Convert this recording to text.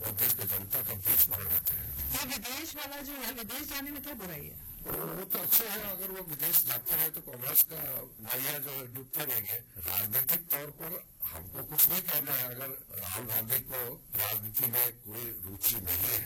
देश की जनता का देश बना रहते हैं। ये विदेश वाला जो है, विदेश जाने में क्या बुराई है? वो तो अच्छा है, अगर वो विदेश जाते हैं तो कांग्रेस का नैया जो है डूबते रहेंगे। राजनीतिक तौर पर हमको कुछ नहीं कहना है। अगर राहुल गांधी को राजनीति में कोई रुचि नहीं है